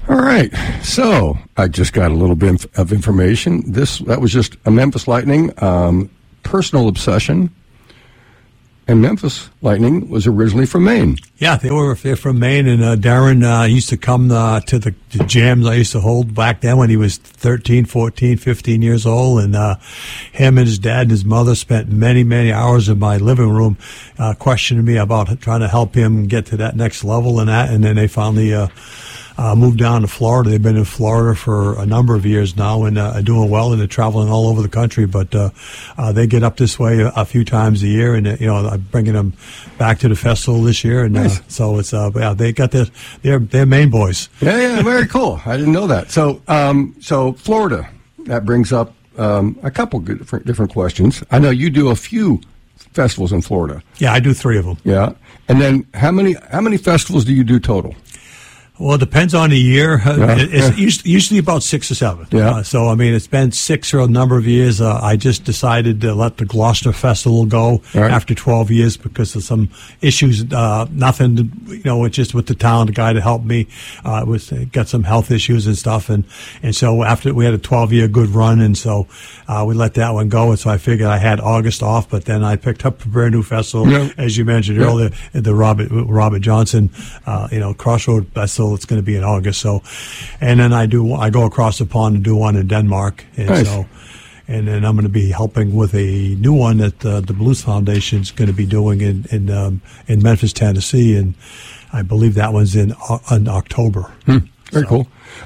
All right. So I just got a little bit of information. That was just a Memphis Lightning personal obsession. And Memphis Lightning was originally from Maine. Yeah, they're from Maine, and Darren used to come to the jams I used to hold back then when he was 13, 14, 15 years old, and him and his dad and his mother spent many, many hours in my living room questioning me about trying to help him get to that next level and that, and then they finally moved down to Florida. They've been in Florida for a number of years now and doing well, and they're traveling all over the country. But they get up this way a few times a year, and I'm bringing them back to the festival this year. And nice. So it's they got they're Maine boys. Yeah, very cool. I didn't know that. So Florida, that brings up a couple different questions. I know you do a few festivals in Florida. Yeah, I do 3 of them. Yeah, and then how many festivals do you do total? Well, it depends on the year. It's usually about 6 or 7. Yeah. So, I mean, it's been 6 for a number of years. I just decided to let the Gloucester Festival go after 12 years because of some issues. Nothing, it's just with the town, the guy that helped me got some health issues and stuff. And so after we had a 12-year good run, and so we let that one go. And so I figured I had August off, but then I picked up a brand new festival, as you mentioned earlier, the Robert Johnson, Crossroad Festival. It's going to be in August. So, and then I go across the pond and do one in Denmark. And nice. And then I'm going to be helping with a new one that the Blues Foundation is going to be doing in Memphis, Tennessee, and I believe that one's in October. Very cool.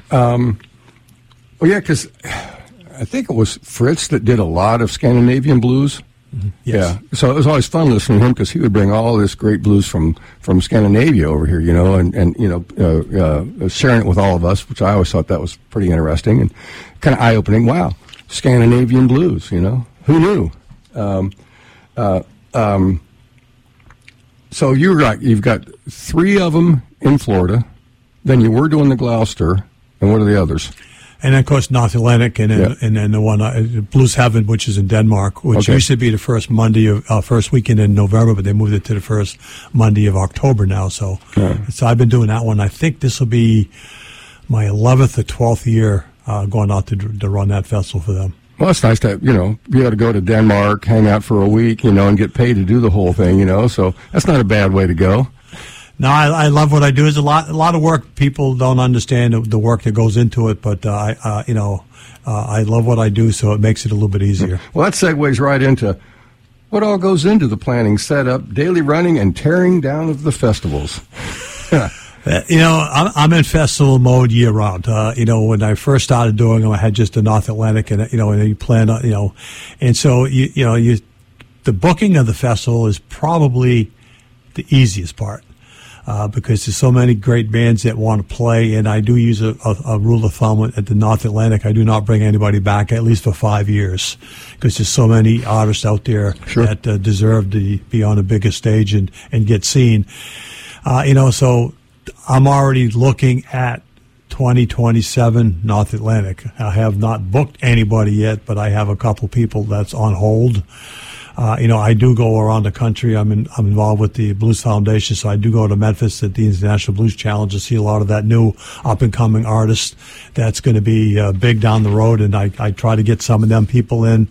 Because I think it was Fritz that did a lot of Scandinavian blues. Yes. Yeah, so it was always fun listening to him because he would bring all this great blues from Scandinavia over here, and sharing it with all of us, which I always thought that was pretty interesting and kind of eye-opening. Wow, Scandinavian blues, who knew? So you're right. You've got 3 of them in Florida. Then you were doing the Gloucester, and what are the others? And then, of course, North Atlantic, and then the one Blues Heaven, which is in Denmark, which used to be the first weekend in November, but they moved it to the first Monday of October now. So I've been doing that one. I think this will be my 11th or 12th year going out to run that festival for them. Well, it's nice to, be able to go to Denmark, hang out for a week, and get paid to do the whole thing, so that's not a bad way to go. No, I love what I do. It's a lot of work. People don't understand the work that goes into it, but I love what I do, so it makes it a little bit easier. Well, that segues right into what all goes into the planning, setup, daily running, and tearing down of the festivals. I'm in festival mode year round. When I first started doing them, I had just the North Atlantic, and and you plan on, and so the booking of the festival is probably the easiest part. Because there's so many great bands that want to play, and I do use a rule of thumb at the North Atlantic. I do not bring anybody back at least for 5 years, because there's so many artists out there that deserve to be on a bigger stage and get seen. So I'm already looking at 2027 North Atlantic. I have not booked anybody yet, but I have a couple people that's on hold. I do go around the country. I'm involved with the Blues Foundation, so I do go to Memphis at the International Blues Challenge to see a lot of that new up-and-coming artist that's going to be big down the road, and I try to get some of them people in,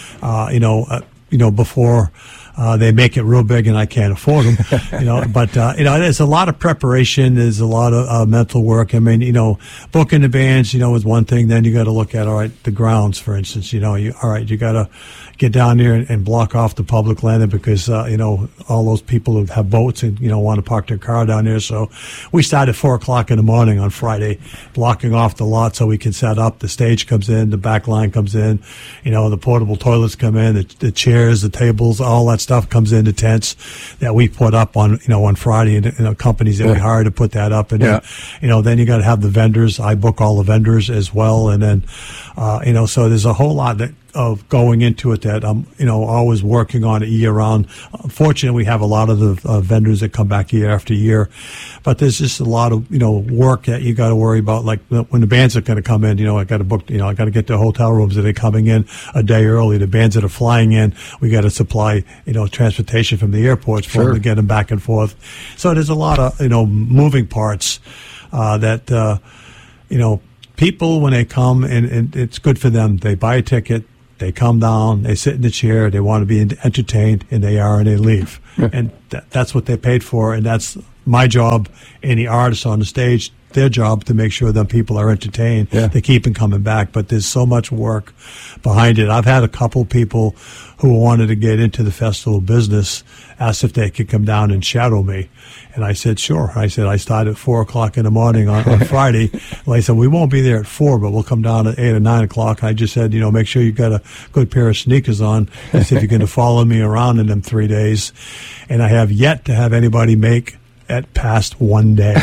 before they make it real big and I can't afford them, but there's a lot of preparation. There's a lot of mental work. I mean, booking the bands, is one thing. Then you got to look at, all right, the grounds, for instance, you got to get down there and block off the public landing because, all those people who have boats and, want to park their car down there. So we start at 4:00 in the morning on Friday, blocking off the lot so we can set up. The stage comes in, the back line comes in, the portable toilets come in, the chairs, the tables, all that stuff comes into tents that we put up on Friday, and companies that we hire to put that up. And then you got to have the vendors. I book all the vendors as well. And then, so there's a whole lot of going into it that I'm, always working on it year round. Unfortunately, we have a lot of the vendors that come back year after year, but there's just a lot of, work that you got to worry about. Like when the bands are going to come in, I got to book, I got to get the hotel rooms that are coming in a day early. The bands that are flying in, we got to supply, transportation from the airports for them to get them back and forth. So there's a lot of, moving parts, that, people, when they come, and it's good for them, they buy a ticket, they come down, they sit in the chair, they want to be entertained, and they leave. Yeah. And that's what they paid for, and that's my job, any artist on the stage, their job to make sure that people are entertained. Yeah. They keep them coming back, but there's so much work behind it. I've had a couple people who wanted to get into the festival business asked if they could come down and shadow me. And I said, sure. I said, I start at 4 o'clock in the morning on Friday. Well, I said, we won't be there at 4, but we'll come down at 8 or 9 o'clock. I just said, make sure you got a good pair of sneakers on. I said, you're going to follow me around in them 3 days. And I have yet to have anybody make at past 1 day.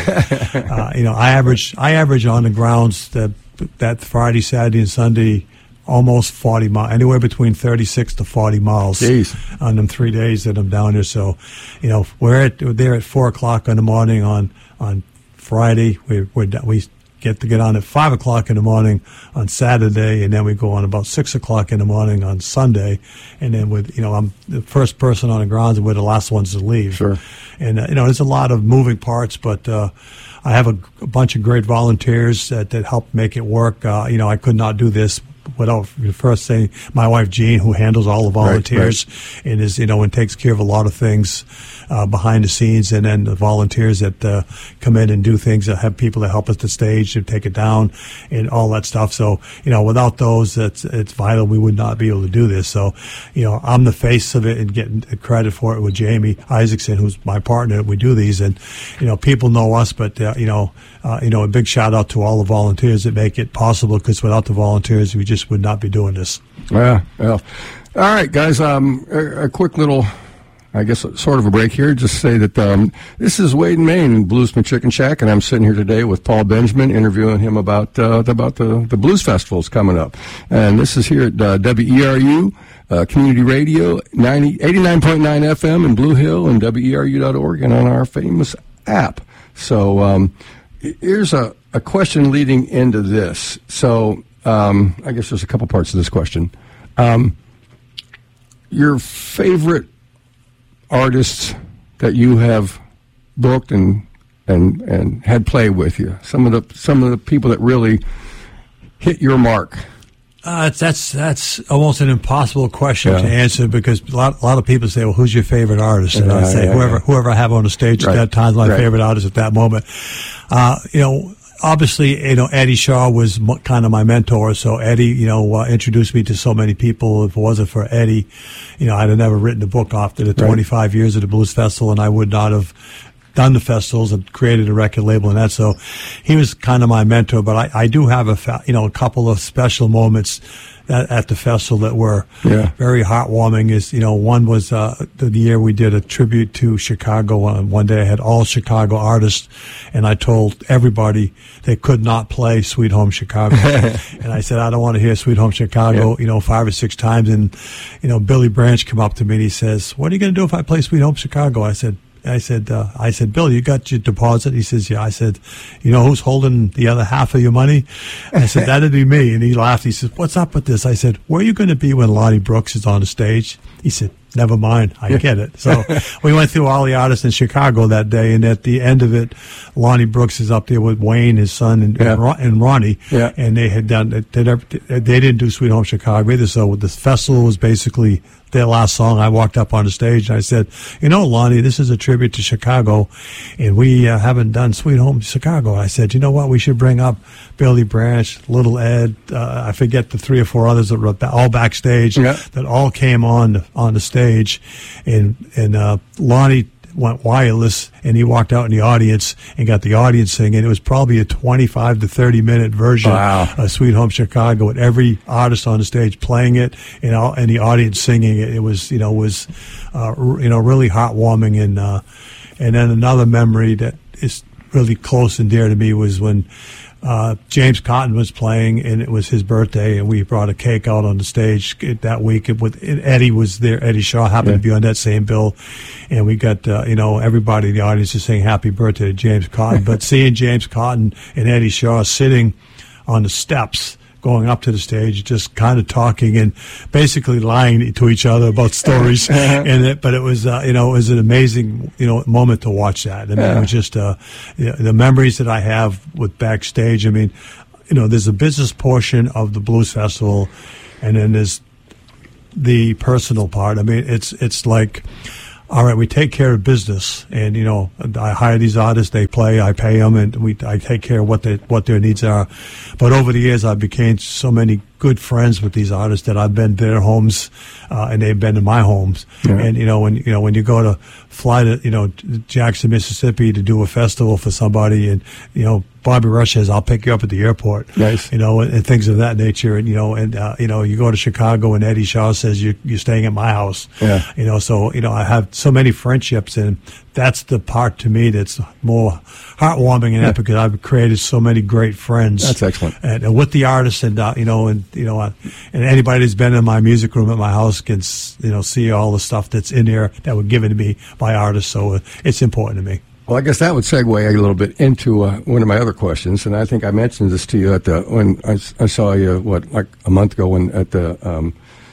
I average on the grounds that Friday, Saturday, and Sunday, almost 40 miles, anywhere between 36 to 40 miles. Jeez. On them 3 days that I'm down there. So, we're there at 4 o'clock in the morning on Friday. We get on at 5 o'clock in the morning on Saturday, and then we go on about 6 o'clock in the morning on Sunday. And then I'm the first person on the grounds, and we're the last ones to leave. Sure. And, there's a lot of moving parts, but I have a bunch of great volunteers that help make it work. I could not do this without first saying my wife Jean, who handles all the volunteers, right. And is and takes care of a lot of things behind the scenes, and then the volunteers that come in and do things, that have people that help us the stage to take it down and all that stuff. So without those, it's vital. We would not be able to do this. So I'm the face of it and getting credit for it with Jamie Isaacson, who's my partner. We do these, and people know us, but a big shout out to all the volunteers that make it possible, because without the volunteers, we just would not be doing this. Yeah. Well, all right, guys. A quick little, I guess, sort of a break here. Just say that this is Wade Main, Bluesman Chicken Shack, and I'm sitting here today with Paul Benjamin, interviewing him about the blues festivals coming up. And this is here at WERU Community Radio, 89.9 FM in Blue Hill, and WERU.org, and on our famous app. So here's a question leading into this. So I guess there's a couple parts to this question. Your favorite artists that you have booked and had play with you, some of the people that really hit your mark. That's almost an impossible question to answer, because a lot of people say, well, who's your favorite artist? And I say, whoever I have on the stage at that time is my favorite artist at that moment. Obviously, Eddie Shaw was kind of my mentor. So Eddie, introduced me to so many people. If it wasn't for Eddie, I'd have never written a book after the 25 years of the Blues Festival, and I would not have done the festivals and created a record label and that. So he was kind of my mentor. But I do have a couple of special moments at the festival that were very heartwarming. Is one was the year we did a tribute to Chicago. One day I had all Chicago artists, and I told everybody they could not play Sweet Home Chicago. And I said, I don't want to hear Sweet Home Chicago 5 or 6 times. And Billy Branch came up to me and he says, what are you going to do if I play Sweet Home Chicago? I said, Bill, you got your deposit? He says, yeah. I said, who's holding the other half of your money? I said, that'd be me. And he laughed. He says, what's up with this? I said, where are you going to be when Lonnie Brooks is on the stage? He said, never mind. I get it. So we went through all the artists in Chicago that day. And at the end of it, Lonnie Brooks is up there with Wayne, his son, and Ronnie. Yeah. And they had done, they didn't do Sweet Home Chicago either. So the festival was basically their last song. I walked up on the stage and I said, Lonnie, this is a tribute to Chicago, and we haven't done Sweet Home Chicago. I said, you know what, we should bring up Billy Branch, Little Ed, I forget the 3 or 4 others that were all backstage that all came on the stage, and Lonnie went wireless, and he walked out in the audience and got the audience singing. It was probably a 25 to 30 minute version of Sweet Home Chicago, with every artist on the stage playing it and the audience singing it. It was really heartwarming. And then another memory that is really close and dear to me was when James Cotton was playing, and it was his birthday, and we brought a cake out on the stage that week. Eddie was there. Eddie Shaw happened to be on that same bill, and we got everybody in the audience to sing "Happy Birthday" to James Cotton. But seeing James Cotton and Eddie Shaw sitting on the steps going up to the stage, just kind of talking and basically lying to each other about stories. But it was, it was an amazing, moment to watch that. I mean, it was just the memories that I have with backstage. I mean, there's a business portion of the Blues Festival, and then there's the personal part. I mean, it's like, all right, we take care of business, and I hire these artists, they play, I pay them, and I take care of what their needs are. But over the years, I became so many good friends with these artists that I've been to their homes, and they've been to my homes. Yeah. And when you go to fly to Jackson, Mississippi to do a festival for somebody, and Bobby Rush says, "I'll pick you up at the airport." Nice. And things of that nature. And you go to Chicago, and Eddie Shaw says, "You're staying at my house." Yeah. So I have so many friendships, and that's the part to me that's more heartwarming and epic, because I've created so many great friends. That's excellent. And with the artists, and and anybody that's been in my music room at my house can see all the stuff that's in there that were given to me by artists. So it's important to me. Well, I guess that would segue a little bit into one of my other questions, and I think I mentioned this to you when I saw you like a month ago at the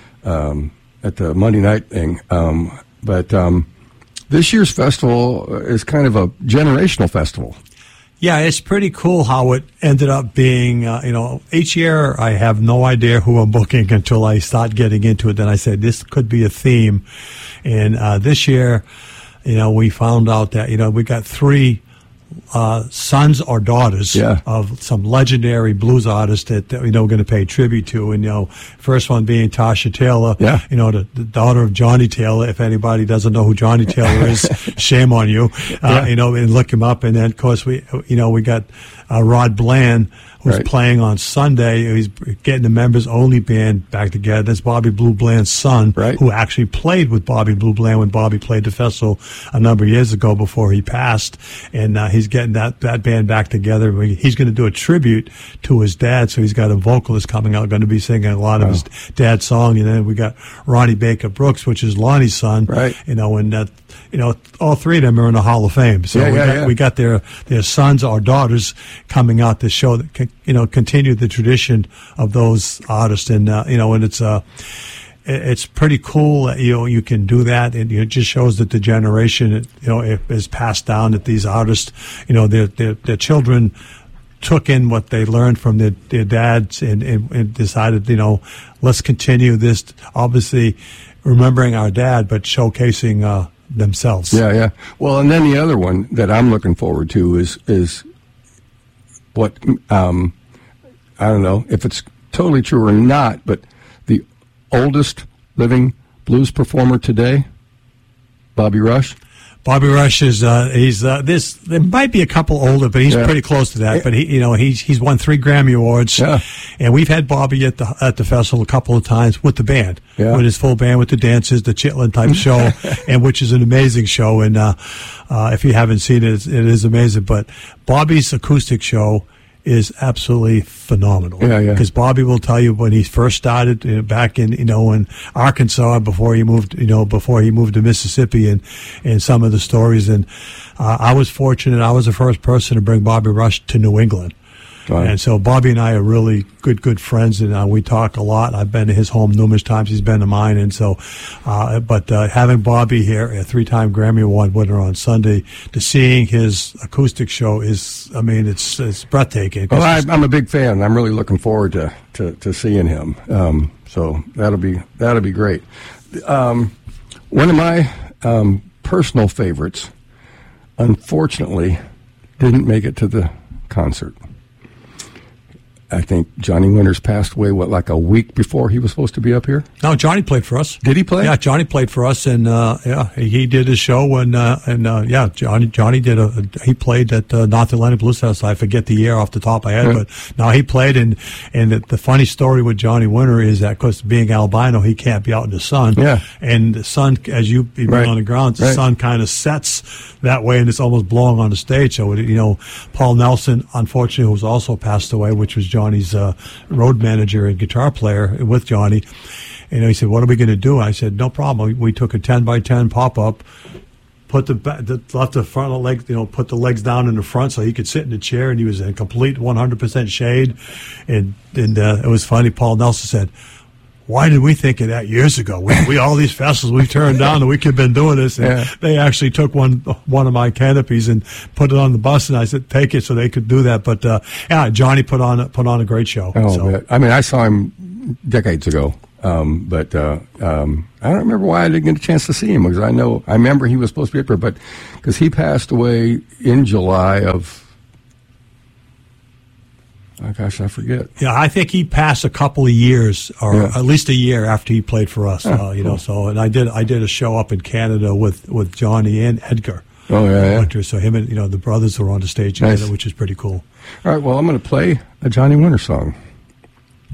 Monday night thing. But this year's festival is kind of a generational festival. Yeah, it's pretty cool how it ended up being. Each year I have no idea who I'm booking until I start getting into it. Then I said this could be a theme, and this year, we found out that we got 3 sons or daughters of some legendary blues artists that we're going to pay tribute to. And first one being Tasha Taylor, the daughter of Johnny Taylor. If anybody doesn't know who Johnny Taylor is, shame on you. And look him up. And then of course we got Rod Bland, who's playing on Sunday. He's getting the members only band back together. That's Bobby Blue Bland's son, who actually played with Bobby Blue Bland when Bobby played the festival a number of years ago before he passed. And he's getting that band back together. He's going to do a tribute to his dad. So he's got a vocalist coming out, going to be singing a lot of his dad's song. And then we got Ronnie Baker Brooks, which is Lonnie's son. And all 3 of them are in the Hall of Fame. So we got their sons or daughters coming out to show that, continue the tradition of those artists. And, and it's pretty cool that, you can do that. And it just shows that the generation, it is passed down, that these artists, their children took in what they learned from their dads and decided, let's continue this, obviously remembering our dad, but showcasing, themselves. Yeah. Well, and then the other one that I'm looking forward to is what, I don't know if it's totally true or not, but the oldest living blues performer today, Bobby Rush. Bobby Rush is there might be a couple older, but he's pretty close to that. But he's won 3 Grammy Awards, and we've had Bobby at the festival a couple of times with the band, with his full band, with the dances, the Chitlin type show, and which is an amazing show. And if you haven't seen it, it is amazing. But Bobby's acoustic show is absolutely phenomenal. Because Bobby will tell you when he first started back in in Arkansas before he moved to Mississippi, and some of the stories. And I was fortunate. I was the first person to bring Bobby Rush to New England. And so Bobby and I are really good friends, and we talk a lot. I've been to his home numerous times. He's been to mine. And so, but having Bobby here, a 3-time Grammy Award winner on Sunday, to seeing his acoustic show is, it's breathtaking. Well, I'm a big fan. I'm really looking forward to seeing him. So that'll be great. One of my personal favorites, unfortunately, didn't make it to the concert. I think Johnny Winters passed away, like a week before he was supposed to be up here? No, Johnny played for us. Did he play? Yeah, Johnny played for us, and he did his show, Johnny did he played at North Atlantic Blues Festival. I forget the year off the top of my head, but no, he played, and the funny story with Johnny Winter is that, because being albino, he can't be out in the sun. Yeah. And the sun, as you've been on the ground, the sun kind of sets that way, and it's almost blowing on the stage. So, Paul Nelson, unfortunately, who's also passed away, which was Johnny's road manager and guitar player with Johnny. He said, "What are we going to do?" I said, "No problem." We took a 10 by 10 pop-up, left the front leg, put the legs down in the front so he could sit in the chair, and he was in complete 100% shade. And it was funny. Paul Nelson said, "Why did we think of that years ago? We all these festivals we turned down, and we could have been doing this." And they actually took one of my canopies and put it on the bus, and I said, "Take it," so they could do that. But Johnny put on a great show. I mean, I saw him decades ago. But I don't remember why I didn't get a chance to see him, because I remember he was supposed to be up here, but because he passed away in July of, oh gosh, I forget. Yeah, I think he passed a couple of years, or at least a year after he played for us. Cool. So and I did a show up in Canada with Johnny and Edgar. Oh yeah. So him and the brothers were on the stage together, which is pretty cool. All right, well, I'm going to play a Johnny Winter song.